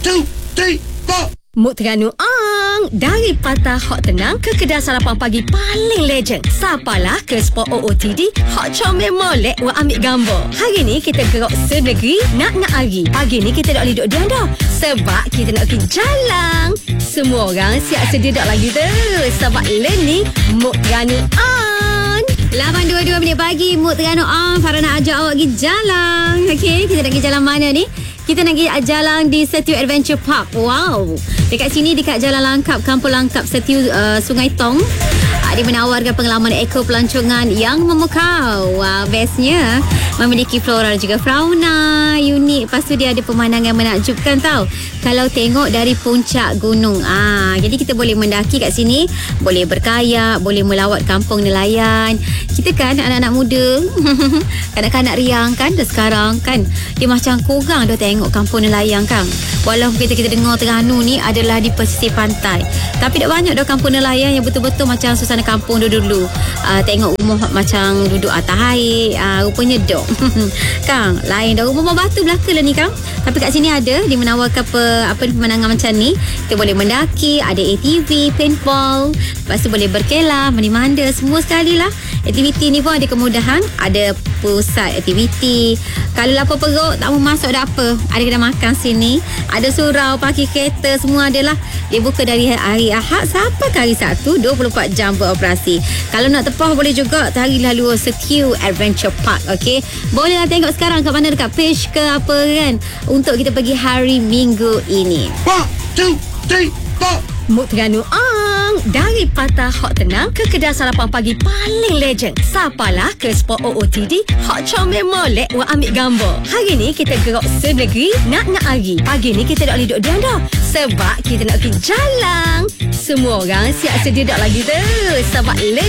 2, 3, 4. Mood Terengganu Ang. Dari Patah Hot Tenang ke kedai sarapan pagi paling legend. Sapalah ke spot OOTD Hot Comel Molek wa ambil gambar. Hari ni kita gerak senegeri nak hari. Pagi ni kita tak boleh duduk diam dah. Sebab kita nak pergi jalan. Semua orang siap sedia dak lagi tu. Sebab learning Mood Terengganu Ang. 8.22 minit pagi, Mood Terengganu Ang. Farah nak ajak awak pergi jalan. Okey, kita nak pergi jalan mana ni? Kita nak pergi jalan di Setiu Adventure Park. Wow. Dekat sini, dekat Jalan Langkap, Kampung Langkap, Setiu Sungai Tong. Dia menawarkan pengalaman eko pelancongan yang memukau. Wah, bestnya memiliki flora dan juga fauna unik. Lepas tu dia ada pemandangan menakjubkan tau. Kalau tengok dari puncak gunung. Jadi kita boleh mendaki kat sini, boleh berkayak, boleh melawat kampung nelayan. Kita kan anak-anak muda, kanak-kanak riang kan dah sekarang kan. Dia macam kurang dah tengok kampung nelayan kan. Walaupun kita dengar Terengganu ni adalah di pesisir pantai. Tapi tak banyak dah kampung nelayan yang betul-betul macam suasana kampung dulu. Tengok rumah macam duduk atas air, rupanya dok. Kang, lain dah rumah batu belaka lah ni Kang. Tapi kat sini ada, dia menawarkan pemandangan macam ni. Kita boleh mendaki, ada ATV, paintball. Lepas tu boleh berkelah, mandi-manda, semua sekali lah. Aktiviti ni pun ada kemudahan, ada pusat aktiviti. Kalau lapar perut, tak mau masuk ada apa. Ada kedai makan sini, ada surau, parkir kereta, semua adalah. Dia buka dari hari Ahad sampai ke hari Sabtu, 24 jam beroperasi. Kalau nak tepah boleh juga hari lalu Setiu Adventure Park. Okay, bolehlah tengok sekarang kat mana, dekat page ke apa kan, untuk kita pergi hari Minggu ini. 1, 2, 3, 4. Mood Terengganu Ang. Dari Patah Hot Tenang ke kedai sarapan pagi paling legend. Sapalah ke spot OOTD Hot Comel Molek wa ambil gambar. Hari ni kita gerak senegeri nak hari. Pagi ni kita tak boleh duduk diam dah. Sebab kita nak pergi jalan. Semua orang siap sedia dak lagi tu. Sebab